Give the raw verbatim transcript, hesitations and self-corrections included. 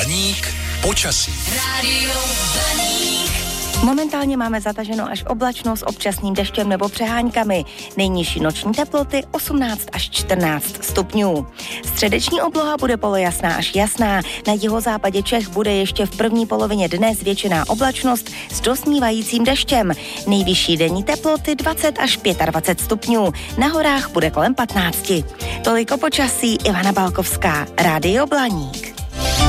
Blaník počasí. Rádio Blaník. Momentálně máme zataženo až oblačno s občasným deštěm nebo přeháňkami. Nejnižší noční teploty osmnáct až čtrnáct stupňů. Středeční obloha bude polojasná až jasná. Na jihozápadě Čech bude ještě v první polovině dne zvětšená oblačnost s dosnívajícím deštěm. Nejvyšší denní teploty dvacet až dvacet pět stupňů. Na horách bude kolem patnáct. Toliko počasí, Ivana Balkovská, Rádio Blaník.